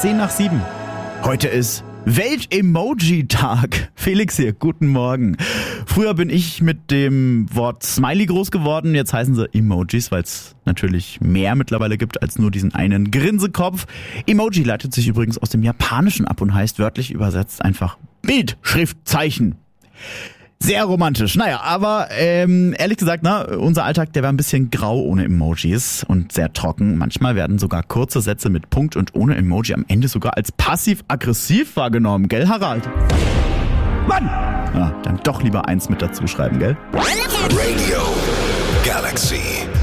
7:10. Heute ist Welt-Emoji-Tag. Felix hier, guten Morgen. Früher bin ich mit dem Wort Smiley groß geworden. Jetzt heißen sie Emojis, weil es natürlich mehr mittlerweile gibt als nur diesen einen Grinsekopf. Emoji leitet sich übrigens aus dem Japanischen ab und heißt wörtlich übersetzt einfach Bild, Schriftzeichen. Sehr romantisch. Naja, aber ehrlich gesagt, unser Alltag, der war ein bisschen grau ohne Emojis und sehr trocken. Manchmal werden sogar kurze Sätze mit Punkt und ohne Emoji am Ende sogar als passiv-aggressiv wahrgenommen. Gell, Harald? Mann! Ja, dann doch lieber eins mit dazu schreiben, gell? Radio Galaxy.